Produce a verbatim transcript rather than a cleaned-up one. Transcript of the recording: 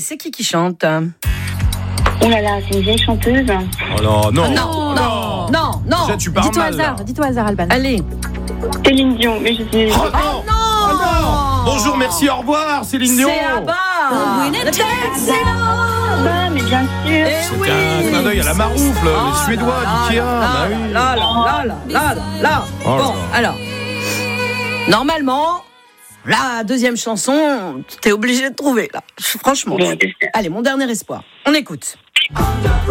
c'est qui qui chante? Oh là là, c'est une vieille chanteuse. Oh non, non, Ah, non, non, non, non. Déjà, tu pars Dis-toi mal. hasard, là. dis-toi hasard, Alban. Allez. Céline Dion, mais je sais. Oh non, non. Oh non. Bonjour, merci, au revoir, Céline Dion. C'est Abba. Ah, mais bien sûr. Eh C'était oui. un clin d'œil à la Maroufle, Oh les Suédois là d'Ikea. là Bah oui. là là là là là là là. Oh là Bon, là. alors, normalement, la deuxième chanson, t'es obligé de trouver là. Franchement. Bon, j'espère. Allez, mon dernier espoir. On écoute.